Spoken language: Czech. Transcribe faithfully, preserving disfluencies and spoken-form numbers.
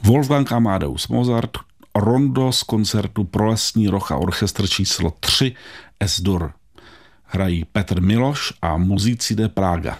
Wolfgang Amadeus Mozart, rondo z koncertu pro lesní roh a orchestr číslo tři S-dur. Hrají Petr Miloš a Muzici de Praga.